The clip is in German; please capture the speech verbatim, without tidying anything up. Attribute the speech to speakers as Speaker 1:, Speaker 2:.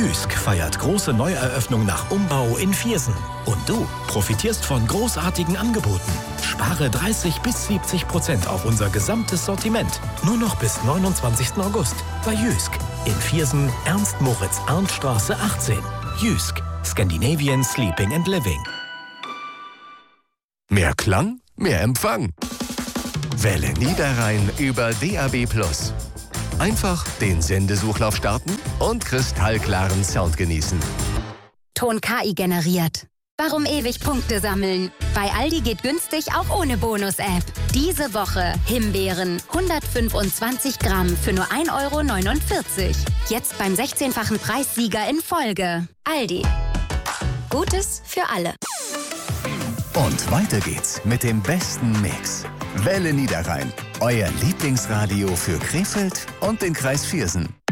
Speaker 1: Jysk feiert große Neueröffnung nach Umbau in Viersen. Und du profitierst von großartigen Angeboten. Spare dreißig bis siebzig Prozent auf unser gesamtes Sortiment. Nur noch bis neunundzwanzigsten August bei Jysk. In Viersen, Ernst-Moritz-Arndt-Straße achtzehn. Jysk, Scandinavian Sleeping and Living.
Speaker 2: Mehr Klang, mehr Empfang. Wähle Niederrhein über D A B plus. Einfach den Sendesuchlauf starten und kristallklaren Sound genießen.
Speaker 3: Ton K I generiert. Warum ewig Punkte sammeln? Bei Aldi geht günstig auch ohne Bonus-App. Diese Woche Himbeeren hundertfünfundzwanzig Gramm für nur ein Euro neunundvierzig. Jetzt beim sechzehnfachen Preissieger in Folge. Aldi. Gutes für alle.
Speaker 2: Und weiter geht's mit dem besten Mix. Welle Niederrhein, euer Lieblingsradio für Krefeld und den Kreis Viersen.